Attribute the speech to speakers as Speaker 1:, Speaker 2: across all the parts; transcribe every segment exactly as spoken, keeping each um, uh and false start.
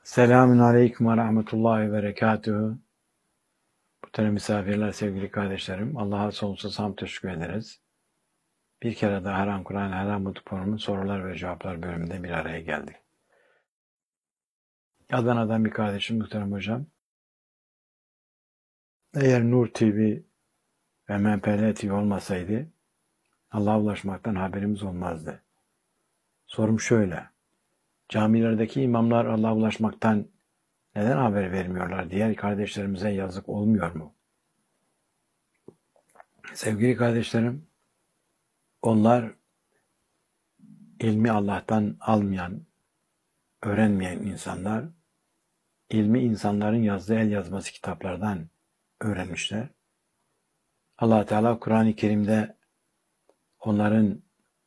Speaker 1: Selamün aleyküm ve rahmetullahi ve berekatuhu. Muhterem misafirler, sevgili kardeşlerim, Allah'a sonsuz hamd teşekkür ederiz. Bir kere daha Haram Kur'an, Haram Mutlu Programı'nın sorular ve cevaplar bölümünde bir araya geldik. Adana'dan bir kardeşim, muhterem hocam. Eğer Nur T V ve M P L T V olmasaydı, Allah'a ulaşmaktan haberimiz olmazdı. Sorum şöyle, camilerdeki imamlar Allah'a ulaşmaktan neden haber vermiyorlar? Diğer kardeşlerimize yazık olmuyor mu? Sevgili kardeşlerim, onlar ilmi Allah'tan almayan, öğrenmeyen insanlar, ilmi insanların yazdığı el yazması kitaplardan öğrenmişler. Allah Teala Kur'an-ı Kerim'de onların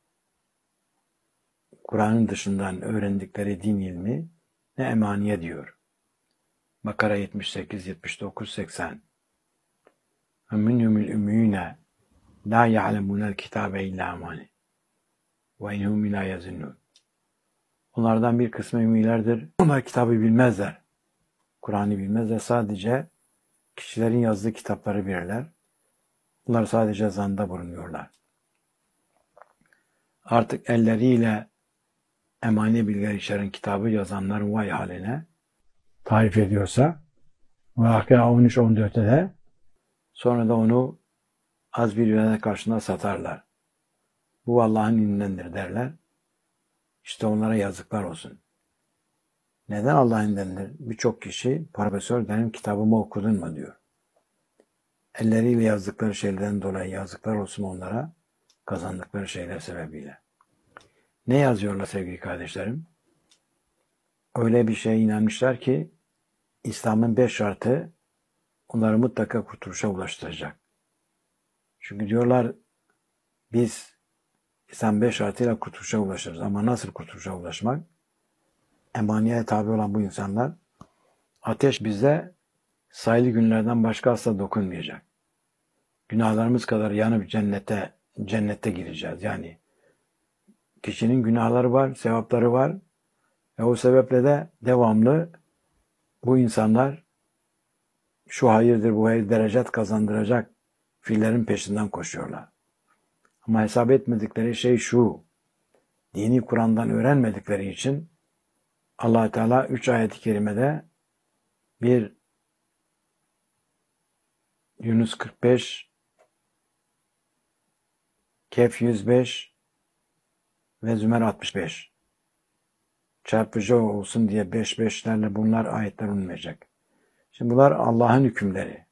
Speaker 1: Kur'an'ın dışından öğrendikleri din ilmi ne emaniye diyor. Bakara yetmiş sekiz, yetmiş dokuz, seksen. وَمِنْهُمُ الْاُمِّينَ لَا يَعْلَمُونَ الْكِتَابَ اِلَّا اَمَانِ وَاِنْهُمْ لَا يَزِنُّونَ. Onlardan bir kısmı ümmilerdir. Onlar kitabı bilmezler. Kur'an'ı bilmezler. Sadece kişilerin yazdığı kitapları bilirler. Bunlar sadece zanda bulunuyorlar. Artık elleriyle emani bilgiler içeren kitabı yazanların vay haline tarif ediyorsa Vakıa on üç on dörtte de sonra da onu az bir ürene karşılığında satarlar. Bu Allah'ın indindendir derler. İşte onlara yazıklar olsun. Neden Allah'ın indindendir? Birçok kişi profesör benim kitabımı okudun mu diyor. Elleriyle yazdıkları şeylerden dolayı yazıklar olsun onlara, kazandıkları şeyler sebebiyle. Ne yazıyorlar sevgili kardeşlerim? Öyle bir şeye inanmışlar ki İslam'ın beş şartı onları mutlaka kurtuluşa ulaştıracak. Çünkü diyorlar biz İslam beş şartıyla kurtuluşa ulaşırız. Ama nasıl kurtuluşa ulaşmak? Emaniyete tabi olan bu insanlar ateş bize sayılı günlerden başka asla dokunmayacak. Günahlarımız kadar yanıp cennete cennette gireceğiz. Yani kişinin günahları var, sevapları var ve o sebeple de devamlı bu insanlar şu hayırdır, bu hayır derecet kazandıracak fiillerin peşinden koşuyorlar. Ama hesap etmedikleri şey şu, dini Kur'an'dan öğrenmedikleri için Allah Teala üç ayet-i kerimede bir Yunus kırk beş, Kehf yüz beş ve Zümer altmış beş çarpıcı olsun diye beş beşlerle bunlar ayetler olmayacak. Şimdi bunlar Allah'ın hükümleri.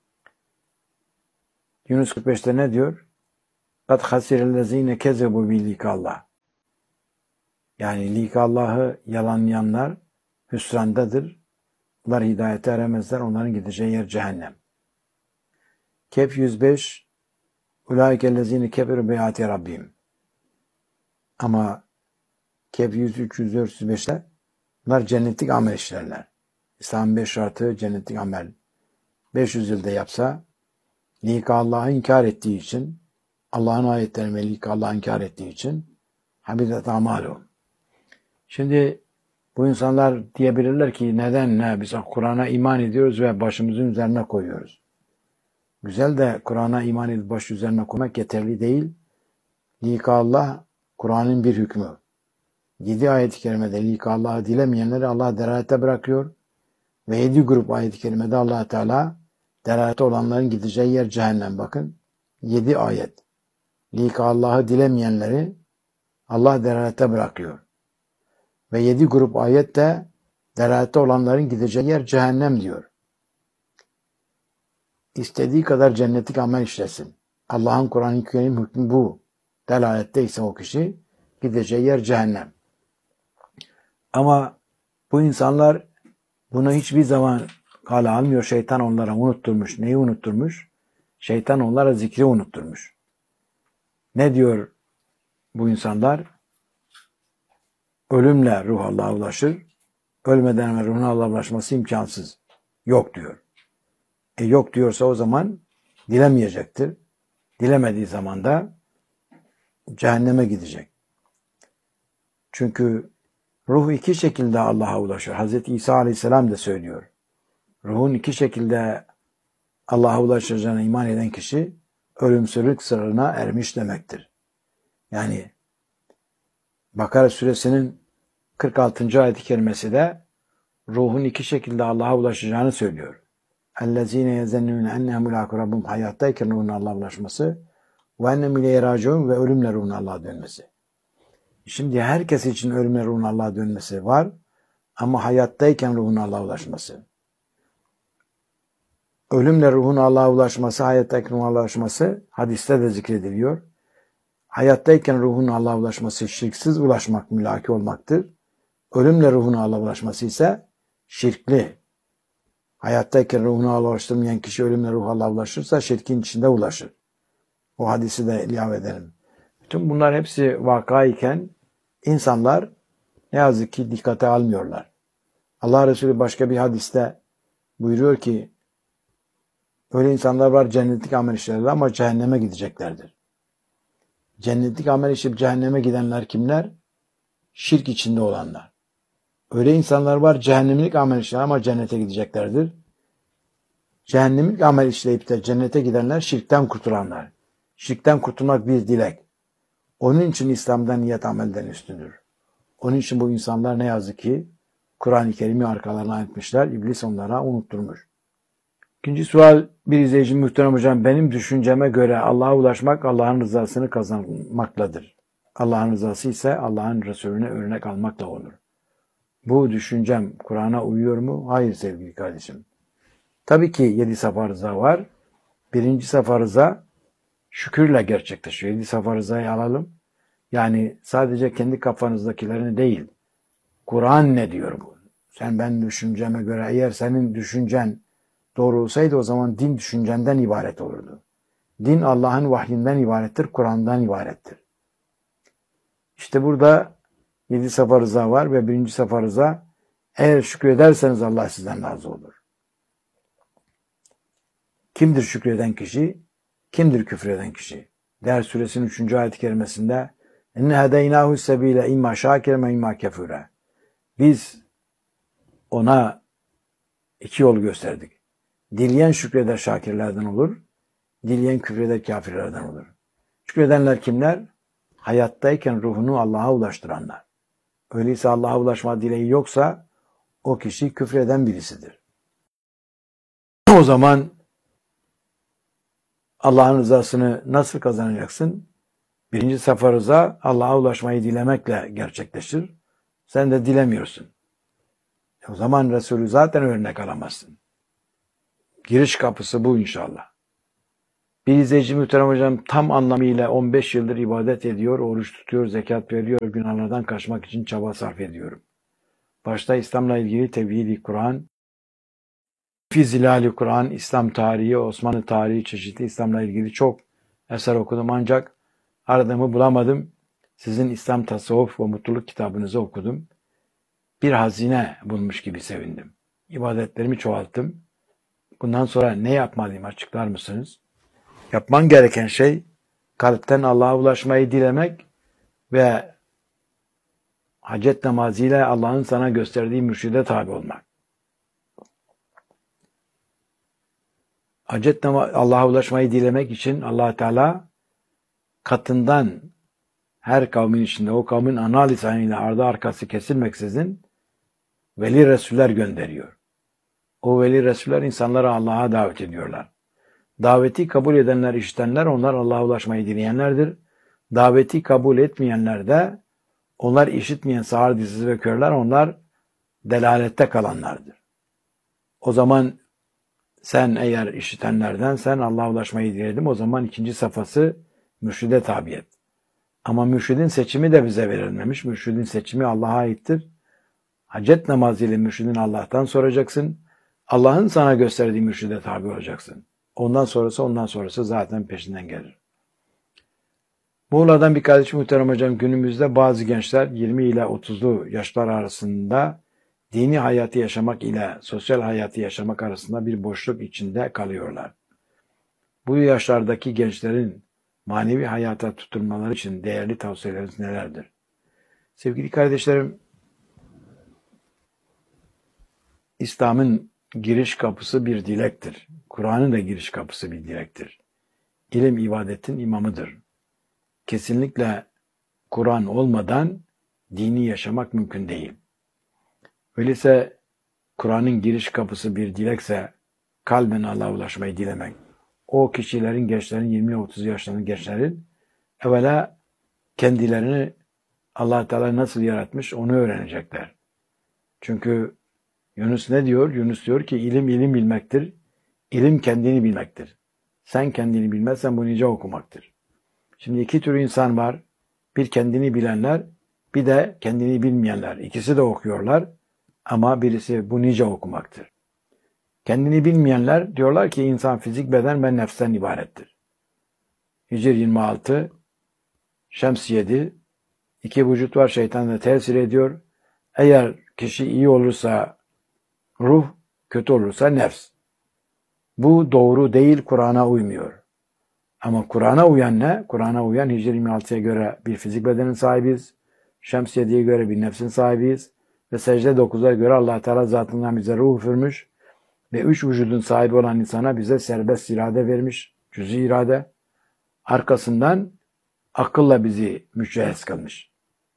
Speaker 1: Yunus kırk beşte ne diyor? قَدْ خَسِرَ الَّذ۪ينَ كَذَبُوا بِلِقَاللّٰهِ. Yani likallahı yalanlayanlar hüsrandadır. Bunlar hidayete eremezler. Onların gideceği yer cehennem. Kehf yüz beş اُولَٰئِكَ الَّذ۪ينَ كَفَرُوا بِآيَاتِ رَبِّهِمْ. Ama Kehf yüz üç, yüz dört, yüz beşte bunlar cennetlik amel işlerler. İslam'ın beş şartı cennetlik amel. beş yüz yılda yapsa likallahı inkar ettiği için, Allah'ın ayetlerini ve likallahı inkar ettiği için habitat amalu. Şimdi bu insanlar diyebilirler ki neden ne? Biz Kur'an'a iman ediyoruz ve başımızın üzerine koyuyoruz. Güzel de Kur'an'a iman edip baş üzerine koymak yeterli değil. Likallah Kur'an'ın bir hükmü. Yedi ayet-i kerimede likallahı dilemeyenleri Allah delalete bırakıyor. Ve yedi grup ayet-i kerimede Allah Teala delalete olanların gideceği yer cehennem. Bakın yedi ayet. Likallahı dilemeyenleri Allah delalete bırakıyor. Ve yedi grup ayette delalette olanların gideceği yer cehennem diyor. İstediği kadar cennetlik amel işlesin. Allah'ın Kur'an-ı Kerim hükmü bu. Delalette ise o kişi gideceği yer cehennem. Ama bu insanlar bunu hiçbir zaman kale almıyor. Şeytan onlara unutturmuş. Neyi unutturmuş? Şeytan onlara zikri unutturmuş. Ne diyor bu insanlar? Ölümle ruh Allah'a ulaşır. Ölmeden ve ruhun Allah'a ulaşması imkansız. Yok diyor. E yok diyorsa o zaman dilemeyecektir. Dilemediği zaman da cehenneme gidecek. Çünkü Ruh iki şekilde Allah'a ulaşır. Hazreti İsa Aleyhisselam da söylüyor. Ruhun iki şekilde Allah'a ulaşacağına iman eden kişi ölümsüzlük sırrına ermiş demektir. Yani Bakara suresinin kırk altıncı ayet-i kerimesi de ruhun iki şekilde Allah'a ulaşacağını söylüyor. اَلَّذ۪ينَ يَزَنُّونَ اَنَّهُ مُلَاقُ رَبُّهُمْ hayattayken ruhun Allah'a ulaşması وَاَنَّمْ اِلَيْهِ رَاجِعُونَ ve ölümle ruhun Allah'a dönmesi. Şimdi herkes için ölümle ruhun Allah'a dönmesi var ama hayattayken ruhun Allah'a ulaşması. Ölümle ruhun Allah'a ulaşması, hayattayken ruhun Allah'a ulaşması hadiste de zikrediliyor. Hayattayken ruhun Allah'a ulaşması şirksiz ulaşmak, mülaki olmaktır. Ölümle ruhun Allah'a ulaşması ise şirkli. Hayattayken ruhunu Allah'a ulaştırmayan kişi ölümle ruh Allah'a ulaşırsa şirkin içinde ulaşır. O hadisi de ilave edelim. Bütün bunlar hepsi vakayken insanlar ne yazık ki dikkate almıyorlar. Allah Resulü başka bir hadiste buyuruyor ki öyle insanlar var cennetlik amel işlerler ama cehenneme gideceklerdir. Cennetlik amel işip cehenneme gidenler kimler? Şirk içinde olanlar. Öyle insanlar var cehennemlik amel işler ama cennete gideceklerdir. Cehennemlik amel işleyip de cennete gidenler şirkten kurtulanlar. Şirkten kurtulmak bir dilek. Onun için İslam'dan niyet amelden üstündür. Onun için bu insanlar ne yazık ki Kur'an-ı Kerim'i arkalarına etmişler. İblis onlara unutturmuş. İkinci sual bir izleyici muhterem hocam. Benim düşünceme göre Allah'a ulaşmak Allah'ın rızasını kazanmakladır. Allah'ın rızası ise Allah'ın Resulüne örnek almakla olur. Bu düşüncem Kur'an'a uyuyor mu? Hayır sevgili kardeşim. Tabii ki yedi safa rıza var. Birinci safa rıza şükürle gerçekleşiyor. Yedi safa rızayı alalım. Yani sadece kendi kafanızdakilerini değil. Kur'an ne diyor bu? Sen ben düşünceme göre eğer senin düşüncen doğru olsaydı o zaman din düşüncenden ibaret olurdu. Din Allah'ın vahyinden ibarettir, Kur'an'dan ibarettir. İşte burada yedi safa rıza var ve birinci safa rıza eğer şükrederseniz Allah sizden razı olur. Kimdir şükreden kişi? Kimdir küfreden kişi? Değer suresinin üçüncü ayet-i kerimesinde اِنَّ هَدَيْنَاهُ السَّب۪يلَ اِمَّا شَاكِرًا وَاِمَّا كَفُورًا Biz ona iki yol gösterdik. Dileyen şükreder şakirlerden olur, dileyen küfreder kafirlerden olur. Şükredenler kimler? Hayattayken ruhunu Allah'a ulaştıranlar. Öyleyse Allah'a ulaşma dileği yoksa o kişi küfreden birisidir. O zaman Allah'ın rızasını nasıl kazanacaksın? Birinci safa rıza Allah'a ulaşmayı dilemekle gerçekleşir. Sen de dilemiyorsun. O zaman Resulü zaten örnek alamazsın. Giriş kapısı bu inşallah. Bir izleyici muhterem hocam tam anlamıyla on beş yıldır ibadet ediyor, oruç tutuyor, zekat veriyor, günahlardan kaçmak için çaba sarf ediyorum. Başta İslam'la ilgili Tevhid-i Kur'an, Fizilal-i Kur'an, İslam tarihi, Osmanlı tarihi çeşitli İslam'la ilgili çok eser okudum ancak aradığımı bulamadım. Sizin İslam Tasavvuf ve Mutluluk kitabınızı okudum. Bir hazine bulmuş gibi sevindim. İbadetlerimi çoğalttım. Bundan sonra ne yapmalıyım açıklar mısınız? Yapman gereken şey kalpten Allah'a ulaşmayı dilemek ve hacet namazıyla Allah'ın sana gösterdiği mürşide tabi olmak. Hacet namazı Allah'a ulaşmayı dilemek için Allah Teala katından her kavmin içinde o kavmin ana lisanıyla ardı arkası kesilmeksizin veli Resuller gönderiyor. O veli Resuller insanları Allah'a davet ediyorlar. Daveti kabul edenler, işitenler onlar Allah'a ulaşmayı dileyenlerdir. Daveti kabul etmeyenler de onlar işitmeyen sağır dizsiz ve körler onlar delalette kalanlardır. O zaman sen eğer işitenlerden sen Allah'a ulaşmayı diledim o zaman ikinci safhası mürşide tabi et. Ama mürşidin seçimi de bize verilmemiş. Mürşidin seçimi Allah'a aittir. Hacet namazıyla mürşidin Allah'tan soracaksın. Allah'ın sana gösterdiği mürşide tabi olacaksın. Ondan sonrası ondan sonrası zaten peşinden gelir. Muğla'dan bir kardeşim muhterem hocam günümüzde bazı gençler yirmi ile otuzlu yaşlar arasında dini hayatı yaşamak ile sosyal hayatı yaşamak arasında bir boşluk içinde kalıyorlar. Bu yaşlardaki gençlerin manevi hayata tutunmaları için değerli tavsiyeleriniz nelerdir? Sevgili kardeşlerim, İslam'ın giriş kapısı bir dilektir. Kur'an'ın da giriş kapısı bir dilektir. İlim ibadetin imamıdır. Kesinlikle Kur'an olmadan dini yaşamak mümkün değil. Öyleyse Kur'an'ın giriş kapısı bir dilekse, kalben Allah'a ulaşmayı dilemek, o kişilerin, gençlerin, yirmi otuz yaşlarının gençlerin evvela kendilerini Allah Teala nasıl yaratmış onu öğrenecekler. Çünkü Yunus ne diyor? Yunus diyor ki ilim ilim bilmektir. İlim kendini bilmektir. Sen kendini bilmezsen bu nice okumaktır. Şimdi iki tür insan var. Bir kendini bilenler, bir de kendini bilmeyenler. İkisi de okuyorlar ama birisi bu nice okumaktır. Kendini bilmeyenler diyorlar ki insan fizik, beden ve nefsten ibarettir. Hicr yirmi altı, Şems yedi, iki vücut var, şeytan da tesir ediyor. Eğer kişi iyi olursa ruh, kötü olursa nefs. Bu doğru değil, Kur'an'a uymuyor. Ama Kur'an'a uyan ne? Kur'an'a uyan Hicr yirmi altıya göre bir fizik bedenin sahibiyiz. Şems yediye göre bir nefsin sahibiyiz. Ve secde dokuza göre Allah Teala zatından bize ruh üfürmüş. Ve üç vücudun sahibi olan insana bize serbest irade vermiş. Cüz-i irade. Arkasından akılla bizi mücehhez kılmış.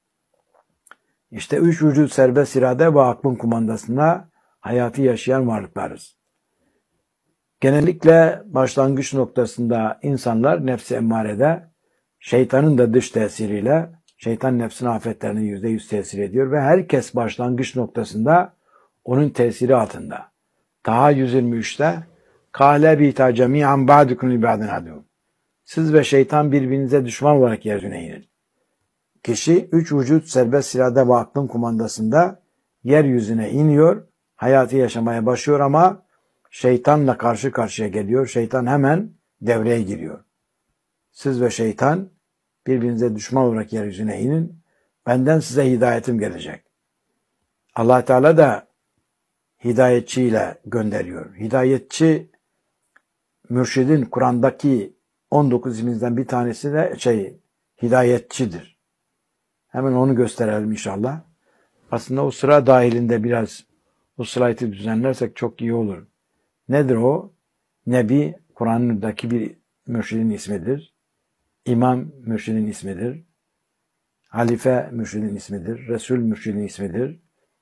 Speaker 1: İşte üç vücut, serbest irade ve aklın kumandasında hayatı yaşayan varlıklarız. Genellikle başlangıç noktasında insanlar nefsi emmarede, şeytanın da dış tesiriyle, şeytan nefsin afetlerine yüzde yüz tesir ediyor ve herkes başlangıç noktasında onun tesiri altında. Taha yüz yirmi üçte Kâle bîtâ cemî'an ba'dukum li ba'din adûn. Siz ve şeytan birbirinize düşman olarak yeryüzüne inin. Kişi üç vücut, serbest irade ve aklın kumandasında yeryüzüne iniyor, hayatı yaşamaya başlıyor ama şeytanla karşı karşıya geliyor. Şeytan hemen devreye giriyor. Siz ve şeytan birbirinize düşman olarak yeryüzüne inin. Benden size hidayetim gelecek. Allah Teala da hidayetçiyle gönderiyor. Hidayetçi, mürşidin Kur'an'daki on dokuz isimizden bir tanesi de şey, hidayetçidir. Hemen onu gösterelim inşallah. Aslında o sıra dahilinde biraz o slaytı düzenlersek çok iyi olur. Nedir o? Nebi, Kur'an'daki bir mürşidin ismidir. İmam mürşidin ismidir. Halife mürşidin ismidir. Resul mürşidin ismidir.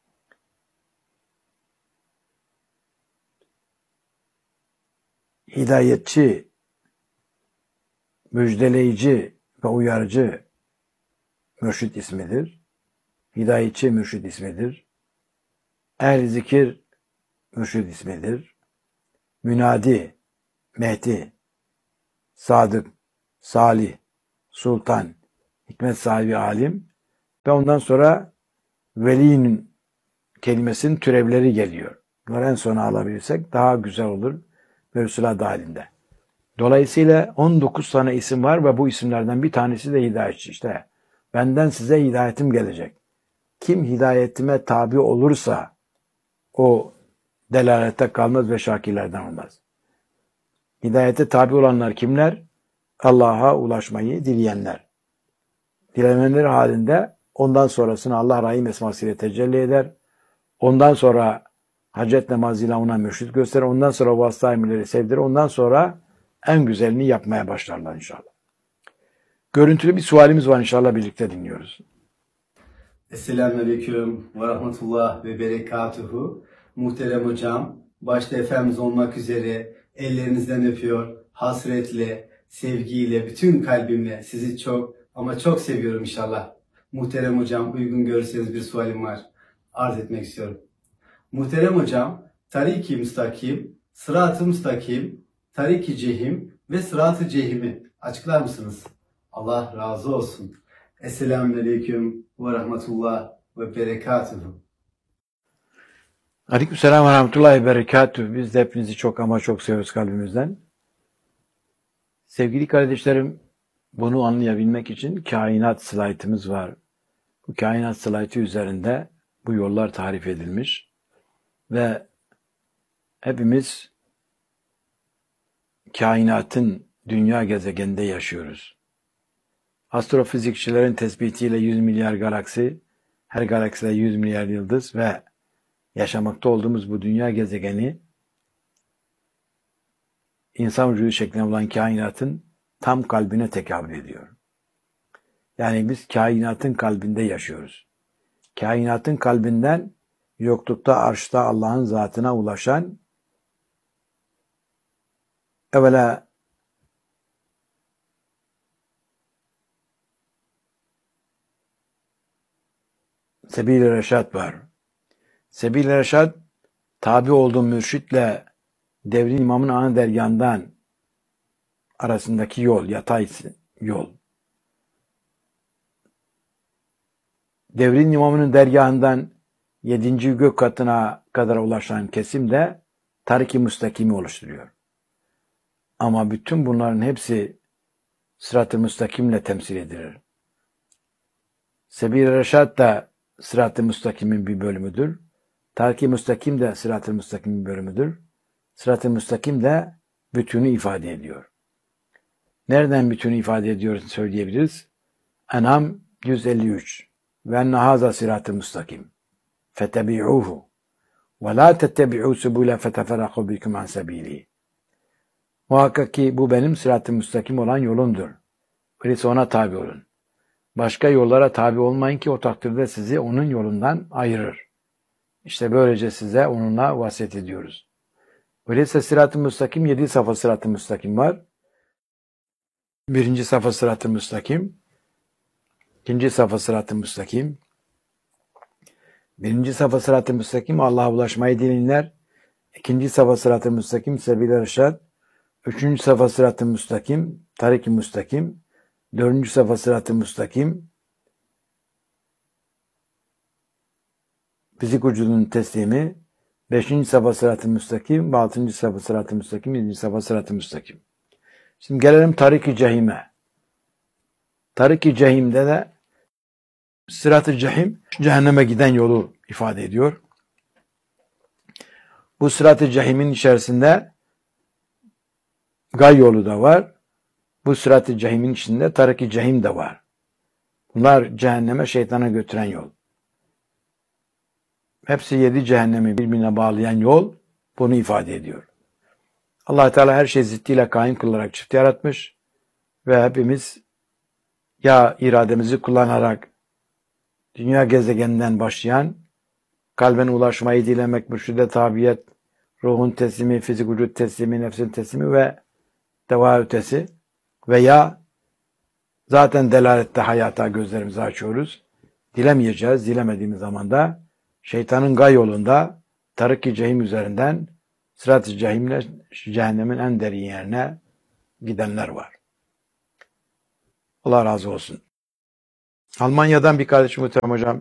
Speaker 1: Hidayetçi, müjdeleyici ve uyarıcı mürşid ismidir. Hidayetçi mürşid ismidir. Ehl-i zikir mürşid ismidir. Münadi, Mehdi, Sadık, Salih, Sultan, hikmet sahibi alim ve ondan sonra velinin kelimesinin türevleri geliyor. Bunları en sona alabilirsek daha güzel olur mevzular dahilinde. Dolayısıyla on dokuz tane isim var ve bu isimlerden bir tanesi de hidayetçi. İşte benden size hidayetim gelecek. Kim hidayetime tabi olursa o delalette kalmaz ve şakirlerden olmaz. Hidayete tabi olanlar kimler? Allah'a ulaşmayı dileyenler. Dilemeleri halinde ondan sonrasını Allah Rahim esmasıyla tecelli eder. Ondan sonra hacet namazıyla ona mürşid gösterir. Ondan sonra vasıta emirleri sevdirir. Ondan sonra en güzelini yapmaya başlarlar inşallah. Görüntülü bir sualimiz var inşallah, birlikte dinliyoruz.
Speaker 2: Selamünaleyküm ve rahmetullah ve berekatuhu. Muhterem hocam, başta Efendimiz olmak üzere ellerinizden öpüyor, hasretle, sevgiyle, bütün kalbimle sizi çok ama çok seviyorum inşallah. Muhterem hocam, uygun görürseniz bir sualim var. Arz etmek istiyorum. Muhterem hocam, tarik-i müstakim, sırat-ı müstakim, tarik-i cehim ve sırat-ı cehimi açıklar mısınız? Allah razı olsun. Esselamunaleyküm ve rahmetullah ve berekatuhu.
Speaker 1: Aleykümselam ve rahmetullahi ve berekatuhu. Biz de hepinizi çok ama çok seviyoruz kalbimizden. Sevgili kardeşlerim, bunu anlayabilmek için kainat slaytımız var. Bu kainat slaytı üzerinde bu yollar tarif edilmiş ve hepimiz kainatın dünya gezegeninde yaşıyoruz. Astrofizikçilerin tespitiyle yüz milyar galaksi, her galakside yüz milyar yıldız ve yaşamakta olduğumuz bu dünya gezegeni insan vücudu şeklinde olan kainatın tam kalbine tekabül ediyor. Yani biz kainatın kalbinde yaşıyoruz. Kainatın kalbinden yoklukta, arşta Allah'ın zatına ulaşan evvela Sebil-i Reşad var. Sebil-i Reşad tabi olduğu mürşitle devrin imamın ana dergahından arasındaki yol, yatay yol. Devrin imamının dergahından yedinci gök katına kadar ulaşan kesim de tarik-i müstakimi oluşturuyor. Ama bütün bunların hepsi sırat-ı müstakimle temsil edilir. Sebil-i Reşad da sırat-ı müstakimin bir bölümüdür. Tarik-i müstakim de sırat-ı müstakimin bir bölümüdür. Sırat-ı müstakim de bütünü ifade ediyor. Nereden bütünü ifade ediyoruz söyleyebiliriz? En'am yüz elli üç. Ve enne hâzâ sırat-ı müstakim. Fetebi'ûhu. Ve lâ tettebi'û subûle feteferrakû bikum an sebîlî. Muhakkak ki bu benim sırat-ı müstakim olan yolumdur. Öyleyse ona tabi olun. Başka yollara tabi olmayın ki o takdirde sizi onun yolundan ayırır. İşte böylece size onunla vasiyet ediyoruz. Öyleyse sırat-ı müstakim, yedi safa sırat-ı müstakim var. Birinci safa sırat-ı müstakim, ikinci safa sırat-ı müstakim. Birinci safa sırat-ı müstakim Allah'a ulaşmayı dileyenler. İkinci safa sırat-ı müstakim Sebil-i Reşad. Üçüncü safa sırat-ı müstakim tarik-i müstakim. Dördüncü safa sırat-ı müstakim fizik vücudunun teslimi. Beşinci safa sırat-ı müstakim ve altıncı safa sırat-ı müstakim, yedinci safa sırat-ı müstakim. Şimdi gelelim tarik-i cehime. Tarik-i cehimde de sırat-ı cehim cehenneme giden yolu ifade ediyor. Bu sırat-ı cehimin içerisinde gay yolu da var. Bu sırat-ı cehimin içinde tarik-i cehim de var. Bunlar cehenneme, şeytana götüren yol. Hepsi yedi cehennemi birbirine bağlayan yol bunu ifade ediyor. Allah Teala her şeyi ziddiyle kaim kılarak çift yaratmış ve hepimiz ya irademizi kullanarak dünya gezegeninden başlayan kalben ulaşmayı dilemek, mürşide tabiyet, ruhun teslimi, fizik vücut teslimi, nefsin teslimi ve deva ötesi veya zaten delalette hayata gözlerimizi açıyoruz. Dilemeyeceğiz. Dilemediğimiz zaman da şeytanın gay yolunda tarik-i cehim üzerinden sırat-ı cehimle cehennemin en derin yerine gidenler var. Allah razı olsun. Almanya'dan bir kardeşim muhterem hocam.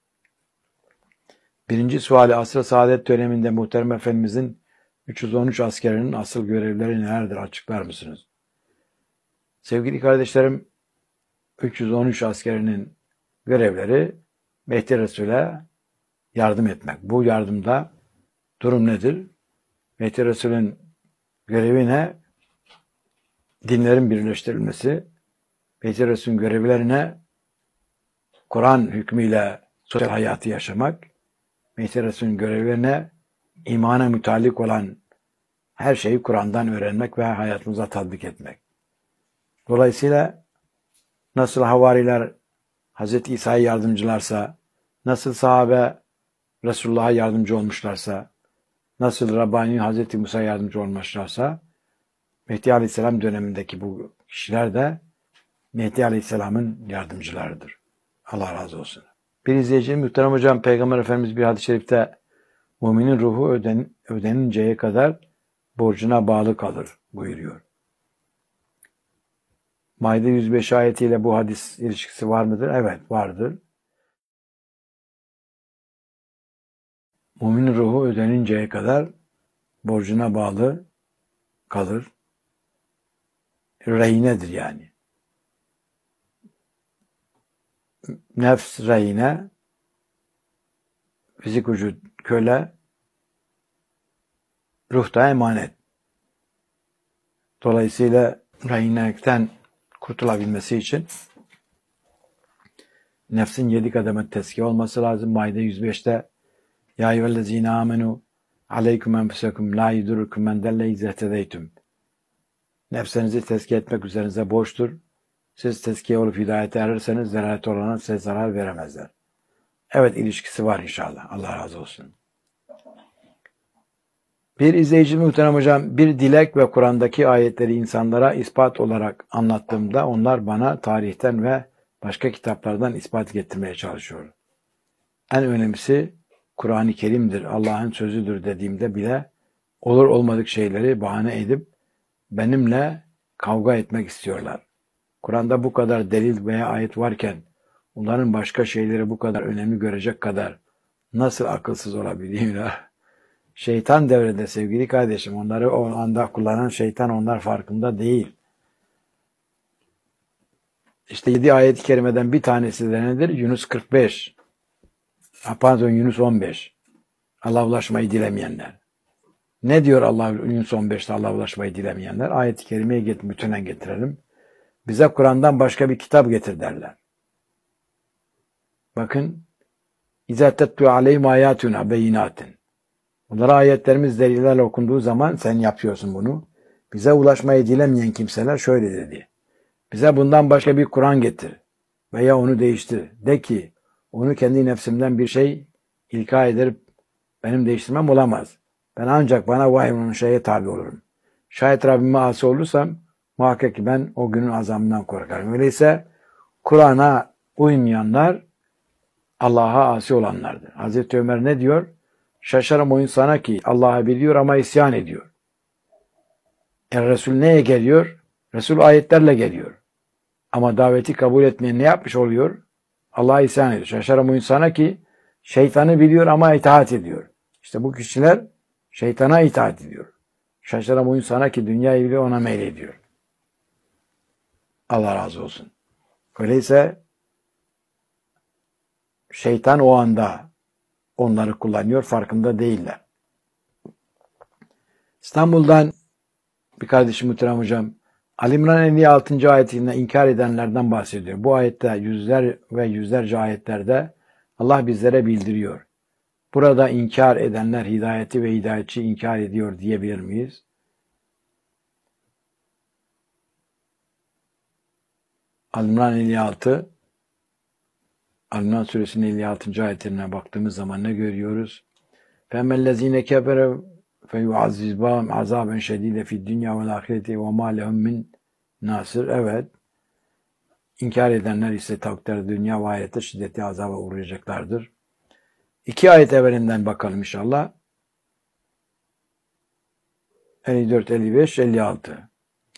Speaker 1: Birinci suali asr-ı saadet döneminde muhterem efendimizin üç yüz on üç askerinin asıl görevleri nelerdir açıklar mısınız? Sevgili kardeşlerim, üç yüz on üç askerinin görevleri Mehdi Resul'e yardım etmek. Bu yardımda durum nedir? Mehdi Resul'ün görevi ne? Dinlerin birleştirilmesi. Mehdi Resul'ün görevlerine Kur'an hükmüyle sosyal hayatı yaşamak. Mehdi Resul'ün görevlerine imana mütalik olan her şeyi Kur'an'dan öğrenmek ve hayatımıza tatbik etmek. Dolayısıyla nasıl havariler Hazreti İsa'ya yardımcılarsa, nasıl sahabe Resulullah'a yardımcı olmuşlarsa, nasıl Rabbani Hazreti Musa'ya yardımcı olmuşlarsa, Mehdi Aleyhisselam dönemindeki bu kişiler de Mehdi Aleyhisselam'ın yardımcılarıdır. Allah razı olsun. Bir izleyicinin muhterem hocam, Peygamber Efendimiz bir hadis-i şerifte müminin ruhu öden, ödeninceye kadar borcuna bağlı kalır buyuruyor. Maide yüz beş ayetiyle bu hadis ilişkisi var mıdır? Evet, vardır. Müminin ruhu ödeninceye kadar borcuna bağlı kalır. Rehinedir yani. Nefs rehine, fizik vücut köle, ruh da emanet. Dolayısıyla rehinelikten kurtulabilmesi için nefsin yedi kademe tezkiye olması lazım. Maide yüz beşte Ya eyyühellezine amenu aleyküm enfusekum la yudurrukum men delle izâ ihtedeytüm. Nefsinizi tezkiye etmek üzerinize borçtur. Siz tezkiye olup hidayete erirseniz delalet olana size zarar veremezler. Evet, ilişkisi var inşallah. Allah razı olsun. Bir izleyici muhterem hocam, bir dilek ve Kur'an'daki ayetleri insanlara ispat olarak anlattığımda onlar bana tarihten ve başka kitaplardan ispat getirmeye çalışıyor. En önemlisi Kur'an-ı Kerim'dir, Allah'ın sözüdür dediğimde bile olur olmadık şeyleri bahane edip benimle kavga etmek istiyorlar. Kur'an'da bu kadar delil veya ayet varken onların başka şeyleri bu kadar önemli görecek kadar nasıl akılsız olabiliyorlar? Şeytan devrede sevgili kardeşim. Onları o anda kullanan şeytan, onlar farkında değil. İşte yedi ayet-i kerimeden bir tanesi de nedir? Yunus kırk beş. Pardon, Yunus on beş. Allah'a ulaşmayı dilemeyenler. Ne diyor Allah Yunus on beşte Allah'a ulaşmayı dilemeyenler? Ayet-i kerimeye get, bütünen getirelim. Bize Kur'an'dan başka bir kitap getir derler. Bakın. İzâ tettû aleyhim âyâtuna beyinâtin. Bunlara ayetlerimiz delillerle okunduğu zaman sen yapıyorsun bunu. Bize ulaşmayı dilemeyen kimseler şöyle dedi. Bize bundan başka bir Kur'an getir veya onu değiştir. De ki onu kendi nefsimden bir şey ilka edip benim değiştirmem olamaz. Ben ancak bana vahyolunun şeye tabi olurum. Şayet Rabbime asi olursam muhakkak ki ben o günün azabından korkarım. Öyleyse Kur'an'a uymayanlar Allah'a asi olanlardır. Hazreti Ömer ne diyor? Şaşarım o insana ki Allah'ı biliyor ama isyan ediyor. E Resul neye geliyor? Resul ayetlerle geliyor. Ama daveti kabul etmeyen ne yapmış oluyor? Allah'a isyan ediyor. Şaşarım o insana ki şeytanı biliyor ama itaat ediyor. İşte bu kişiler şeytana itaat ediyor. Şaşarım o insana ki dünyayı biliyor ona meylediyor. Allah razı olsun. Öyleyse şeytan o anda onları kullanıyor, farkında değiller. İstanbul'dan bir kardeşim muhterem hocam, Ali İmran elli altıncı ayetinde inkar edenlerden bahsediyor. Bu ayette yüzler ve yüzlerce ayetlerde Allah bizlere bildiriyor. Burada inkar edenler hidayeti ve hidayetçi inkar ediyor diyebilir miyiz? Ali İmran elli altı Ali-İmran suresinin elli altıncı ayetlerine baktığımız zaman ne görüyoruz? فَاَمَّا الَّذ۪ينَ كَفَرَوْا فَيُعَذِّبَهُمْ عَذَابًا شَد۪يدًا فِي الدُّنْيَا وَالْآخِرَةِ وَمَا لَهُمْ مِنْ nasır. Evet. İnkar edenler ise takdir dünya ve ahirette şiddetli azaba uğrayacaklardır. İki ayet evvelinden bakalım inşallah. elli dört, elli beş, elli altı.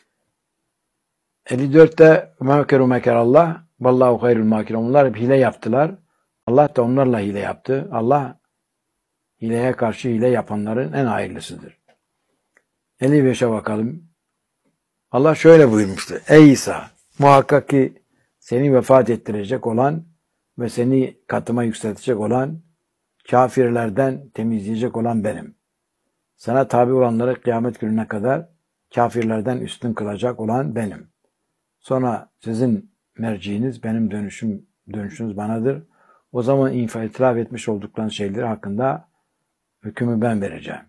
Speaker 1: elli dörtte مَكَرُوا مَكَرَ اللّٰهِ Vallahu hayrul makirin. Onlar hile yaptılar. Allah da onlarla hile yaptı. Allah hileye karşı hile yapanların en hayırlısıdır. elli beşe bakalım. Allah şöyle buyurmuştu. Ey İsa! Muhakkak ki seni vefat ettirecek olan ve seni katıma yükseltecek olan, kafirlerden temizleyecek olan benim. Sana tabi olanları kıyamet gününe kadar kafirlerden üstün kılacak olan benim. Sonra sizin merciiniz, benim dönüşüm, dönüşünüz banadır. O zaman itiraf etmiş oldukları şeyler hakkında hükmü ben vereceğim.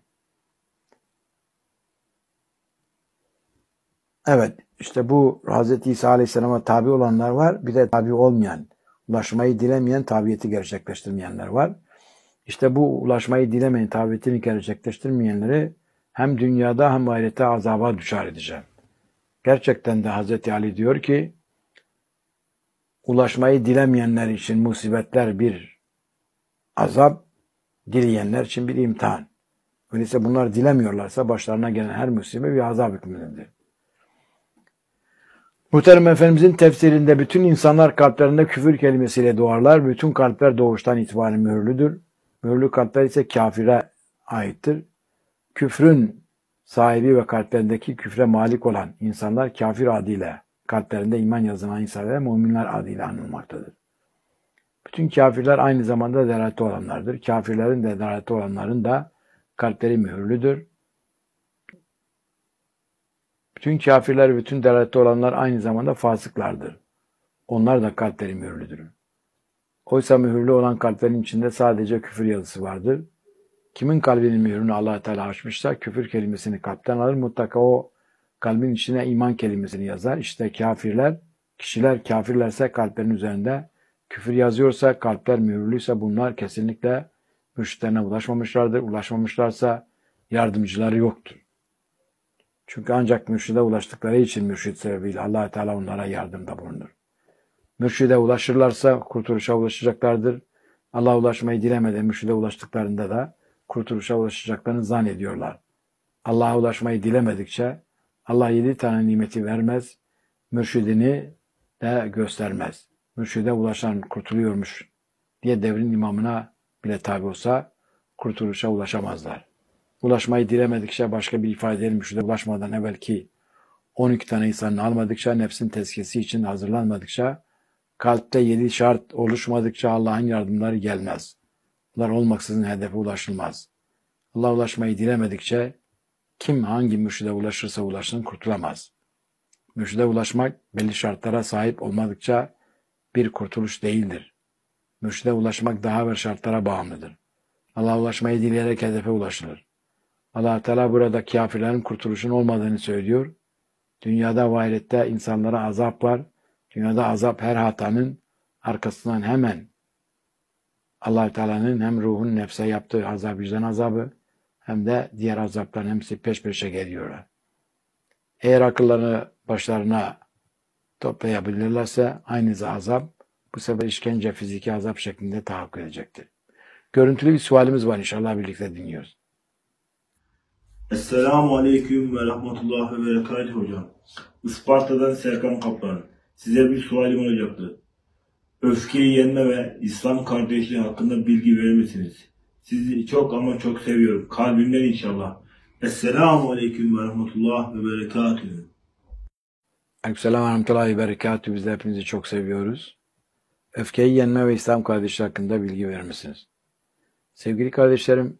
Speaker 1: Evet, işte bu Hz. İsa Aleyhisselam'a tabi olanlar var. Bir de tabi olmayan, ulaşmayı dilemeyen, tabiyeti gerçekleştirmeyenler var. İşte bu ulaşmayı dilemeyen, tabiyetini gerçekleştirmeyenleri hem dünyada hem ahirette azaba düşer edeceğim. Gerçekten de Hz. Ali diyor ki, ulaşmayı dilemeyenler için musibetler bir azap, dileyenler için bir imtihan. Öyleyse bunlar dilemiyorlarsa başlarına gelen her musibet bir azap hükmündedir. Muhterem Efendimizin tefsirinde bütün insanlar kalplerinde küfür kelimesiyle doğarlar. Bütün kalpler doğuştan itibaren mühürlüdür. Mühürlü kalpler ise kafire aittir. Küfrün sahibi ve kalplerindeki küfre malik olan insanlar kafir adıyla, kalplerinde iman yazılan insanlar müminler adıyla anılmaktadır. Bütün kafirler aynı zamanda delaletli olanlardır. Kafirlerin de delaletli olanların da kalpleri mühürlüdür. Bütün kafirler ve bütün delaletli olanlar aynı zamanda fasıklardır. Onlar da kalpleri mühürlüdür. Oysa mühürlü olan kalplerin içinde sadece küfür yazısı vardır. Kimin kalbinin mührünü Allah Teala açmışsa küfür kelimesini kalpten alır. Mutlaka o kalbin içine iman kelimesini yazar. İşte kafirler, kişiler kafirlerse kalplerin üzerinde küfür yazıyorsa, kalpler mühürlüyse bunlar kesinlikle mürşitlerine ulaşmamışlardır. Ulaşmamışlarsa yardımcıları yoktur. Çünkü ancak mürşide ulaştıkları için mürşit sebebiyle Allah Teala onlara yardımda bulunur. Mürşide ulaşırlarsa kurtuluşa ulaşacaklardır. Allah ulaşmayı dilemeden mürşide ulaştıklarında da kurtuluşa ulaşacaklarını zannediyorlar. Allah'a ulaşmayı dilemedikçe Allah yedi tane nimeti vermez, mürşidini de göstermez. Mürşide ulaşan kurtuluyormuş diye devrin imamına bile tabi olsa kurtuluşa ulaşamazlar. Ulaşmayı dilemedikçe başka bir ifadeyle mürşide ulaşmadan evvelki on iki tane insanı almadıkça, nefsin tezkiyesi için hazırlanmadıkça, kalpte yedi şart oluşmadıkça Allah'ın yardımları gelmez. Bunlar olmaksızın hedefe ulaşılmaz. Allah ulaşmayı dilemedikçe kim hangi mürşide ulaşırsa ulaşsın kurtulamaz. Mürşide ulaşmak belli şartlara sahip olmadıkça bir kurtuluş değildir. Mürşide ulaşmak daha evvel şartlara bağımlıdır. Allah'a ulaşmayı dileyerek hedefe ulaşılır. Allah Teala burada kafirlerin kurtuluşun olmadığını söylüyor. Dünyada ve ahirette insanlara azap var. Dünyada azap her hatanın arkasından hemen Allah Teala'nın hem ruhun nefse yaptığı azap, vicdan azabı hem de diğer azapların hepsi peş peşe geliyorlar. Eğer akıllarını başlarına toplayabilirlerse aynı azap bu sefer işkence, fiziki azap şeklinde tahakkuk edecektir. Görüntülü bir sualimiz var, inşallah birlikte dinliyoruz.
Speaker 3: Esselamu Aleyküm ve Rahmetullah ve Berekatuhu hocam. Isparta'dan Serkan Kaplan. Size bir sualim olacaktı. Öfkeyi yenme ve İslam kardeşliği hakkında bilgi verir misiniz? Sizi çok ama çok seviyorum. Kalbimden inşallah. Esselamu Aleyküm ve Rahmetullah ve Berekatuhu.
Speaker 1: Aleykümselam ve Rahmetullahi ve Berekatuhu. Biz de hepinizi çok seviyoruz. Öfkeyi yenme ve İslam kardeşliği hakkında bilgi verir misiniz? Sevgili kardeşlerim,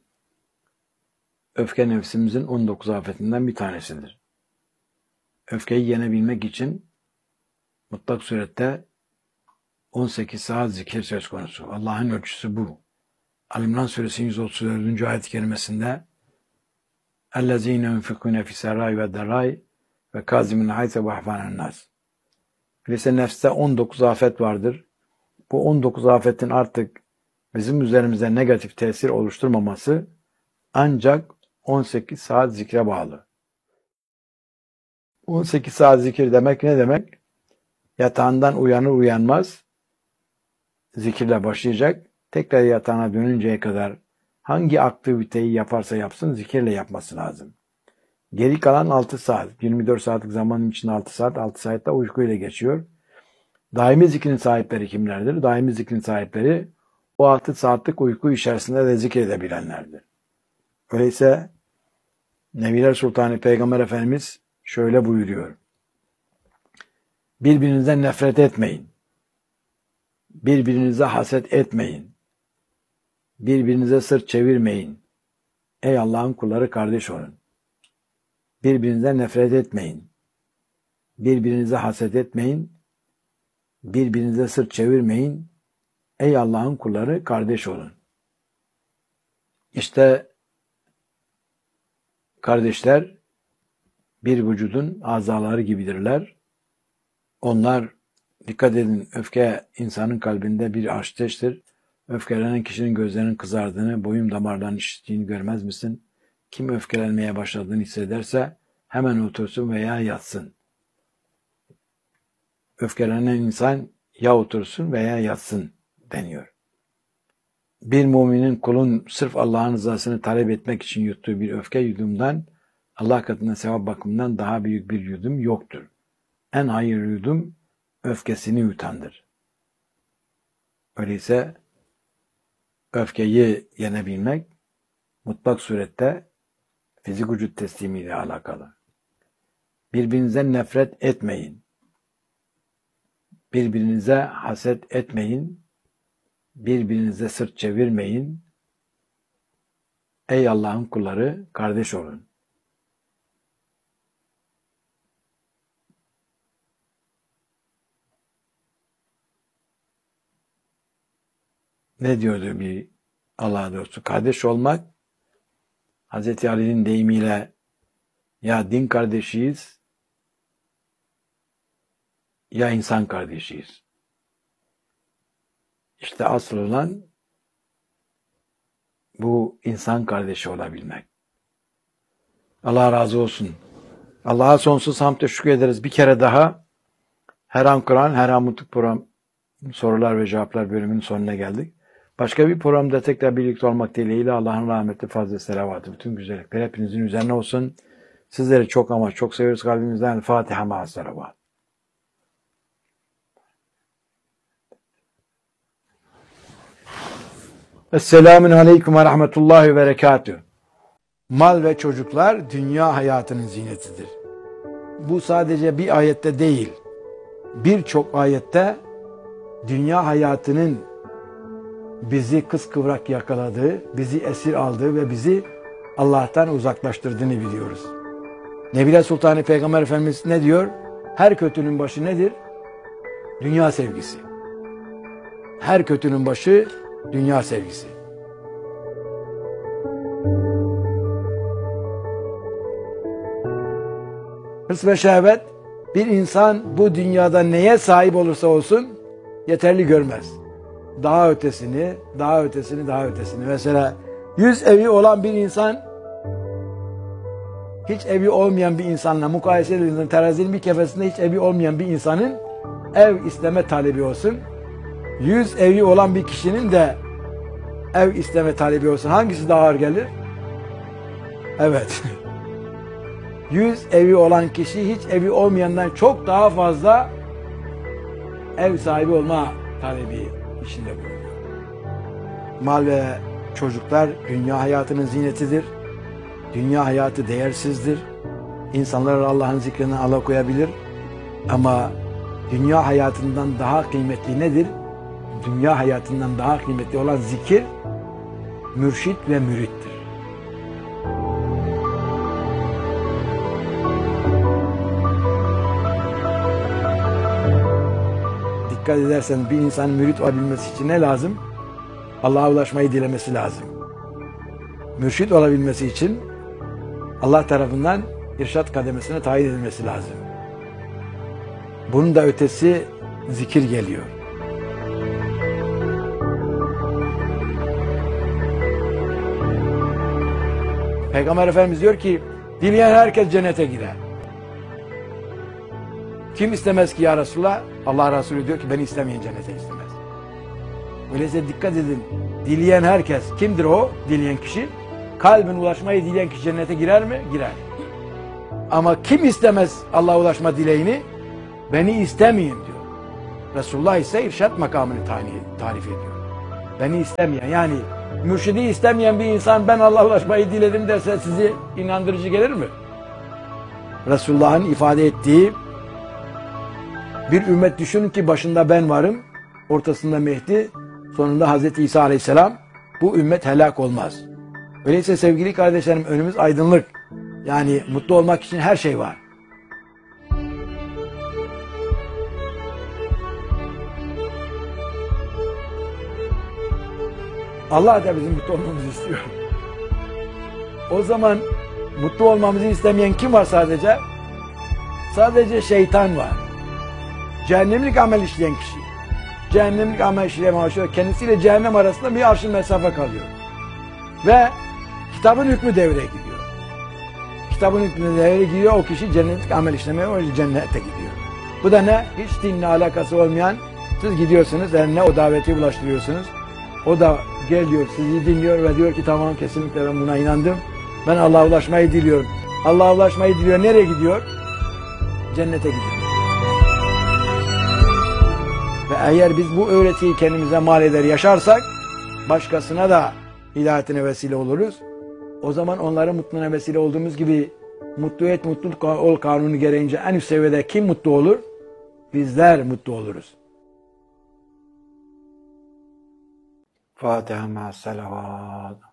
Speaker 1: öfke nefsimizin on dokuz afetinden bir tanesidir. Öfkeyi yenebilmek için mutlak surette on sekiz saat zikir söz konusu. Allah'ın ölçüsü bu. Ali-İmran Suresi yüz otuz dördüncü ayet-i kerimesinde اَلَّذ۪ينَ يُنْفِقُونَ فِي سَرَّاءِ وَالضَّرَّاءِ وَكَاظِمِينَ الْغَيْظَ وَيَعْفُونَ عَنِ النَّاسِ. Öyleyse nefste on dokuz afet vardır. Bu on dokuz afetin artık bizim üzerimizde negatif tesir oluşturmaması ancak on sekiz saat zikre bağlı. on sekiz saat zikir demek ne demek? Yatağından uyanır uyanmaz zikirle başlayacak. Tekrar yatağına dönünceye kadar hangi aktiviteyi yaparsa yapsın zikirle yapması lazım. Geri kalan altı saat, yirmi dört saatlik zamanın içinde altı saat, altı saatte uykuyla geçiyor. Daimi zikrin sahipleri kimlerdir? Daimi zikrin sahipleri o altı saatlik uyku içerisinde de zikredebilenlerdir. Öyleyse Nebiler Sultanı Peygamber Efendimiz şöyle buyuruyor. Birbirinizden nefret etmeyin. Birbirinize haset etmeyin. Birbirinize sırt çevirmeyin. Ey Allah'ın kulları kardeş olun. Birbirinize nefret etmeyin. Birbirinize haset etmeyin. Birbirinize sırt çevirmeyin. Ey Allah'ın kulları kardeş olun. İşte kardeşler bir vücudun azaları gibidirler. Onlar, dikkat edin, öfke insanın kalbinde bir ateştir. Öfkelenen kişinin gözlerinin kızardığını, boyun damarlarının şiştiğini görmez misin? Kim öfkelenmeye başladığını hissederse hemen otursun veya yatsın. Öfkelenen insan ya otursun veya yatsın deniyor. Bir müminin kulun sırf Allah'ın rızasını talep etmek için yuttuğu bir öfke yudumdan Allah katında sevap bakımından daha büyük bir yudum yoktur. En hayırlı yudum öfkesini yutandır. Öyleyse öfkeyi yenebilmek mutlak surette fizik vücut teslimiyle alakalı. Birbirinizden nefret etmeyin. Birbirinize haset etmeyin. Birbirinize sırt çevirmeyin. Ey Allah'ın kulları kardeş olun. Ne diyordu bir Allah dostu? Kardeş olmak Hazreti Ali'nin deyimiyle ya din kardeşiyiz ya insan kardeşiyiz. İşte asıl olan bu insan kardeşi olabilmek. Allah razı olsun. Allah'a sonsuz hamd teşekkür ederiz. Bir kere daha Her An Kur'an, Her An Mutluluk program sorular ve cevaplar bölümünün sonuna geldik. Başka bir programda tekrar birlikte olmak dileğiyle Allah'ın rahmeti, fazla selavatı, bütün güzellikler hepinizin üzerine olsun. Sizleri çok ama çok seviyoruz kalbimizden. Fatiha ma'a salavat. Esselamun aleyküm ve rahmetullahi ve berekatühü. Mal ve çocuklar dünya hayatının zinetidir. Bu sadece bir ayette değil, birçok ayette dünya hayatının bizi kıskıvrak yakaladığı, bizi esir aldığı ve bizi Allah'tan uzaklaştırdığını biliyoruz. Nebile Sultanı Peygamber Efendimiz ne diyor? Her kötünün başı nedir? Dünya sevgisi. Her kötünün başı dünya sevgisi. Hırs ve şehvet bir insan bu dünyada neye sahip olursa olsun yeterli görmez. Daha ötesini, daha ötesini, daha ötesini. Mesela yüz evi olan bir insan hiç evi olmayan bir insanla mukayese edildiğinde terazinin bir kefesinde hiç evi olmayan bir insanın ev isteme talebi olsun. Yüz evi olan bir kişinin de ev isteme talebi olsun. Hangisi daha ağır gelir? Evet. Yüz evi olan kişi hiç evi olmayandan çok daha fazla ev sahibi olma talebi içinde bulunuyor. Mal ve çocuklar dünya hayatının zinetidir. Dünya hayatı değersizdir. İnsanlar Allah'ın zikrinden alakoyabilir. Ama dünya hayatından daha kıymetli nedir? Dünya hayatından daha kıymetli olan zikir, mürşit ve mürittir. Dikkat edersen bir insanın mürit olabilmesi için ne lazım? Allah'a ulaşmayı dilemesi lazım. Mürşit olabilmesi için Allah tarafından irşat kademesine tayin edilmesi lazım. Bunun da ötesi zikir geliyor. Peygamber Efendimiz diyor ki, dileyen herkes cennete girer. Kim istemez ki ya Resulullah? Allah Resulü diyor ki, beni istemeyen cennete istemez. Öyleyse dikkat edin, dileyen herkes, kimdir o dileyen kişi? Kalbin ulaşmayı dileyen kişi cennete girer mi? Girer. Ama kim istemez Allah'a ulaşma dileğini? Beni istemeyin diyor. Resulullah ise irşat makamını tarif ediyor. Beni istemeyen, yani mürşidi istemeyen bir insan ben Allah'a ulaşmayı diledim derse sizi inandırıcı gelir mi? Resulullah'ın ifade ettiği bir ümmet düşünün ki başında ben varım, ortasında Mehdi, sonunda Hazreti İsa Aleyhisselam, bu ümmet helak olmaz. Öyleyse sevgili kardeşlerim önümüz aydınlık. Yani mutlu olmak için her şey var. Allah da bizim mutlu olmamızı istiyor. O zaman mutlu olmamızı istemeyen kim var sadece? Sadece şeytan var. Cehennemlik amel işleyen kişi. Cehennemlik amel işleyen başlıyor. Kendisiyle cehennem arasında bir arşın mesafe kalıyor. Ve kitabın hükmü devreye gidiyor. Kitabın hükmü devreye gidiyor. O kişi cennetlik amel işlemeye, o cennete gidiyor. Bu da ne? Hiç dinle alakası olmayan, siz gidiyorsunuz, eline o daveti ulaştırıyorsunuz. O da geliyor, sizi dinliyor ve diyor ki tamam kesinlikle ben buna inandım. Ben Allah'a ulaşmayı diliyorum. Allah'a ulaşmayı diliyor. Nereye gidiyor? Cennete gidiyor. Ve eğer biz bu öğretiyi kendimize mal eder yaşarsak, başkasına da hidayetine vesile oluruz. O zaman onların mutluluğuna vesile olduğumuz gibi mutlu et, mutluluk ol kanunu gereğince en üst seviyede kim mutlu olur? Bizler mutlu oluruz. Fatiha ma'as salavat.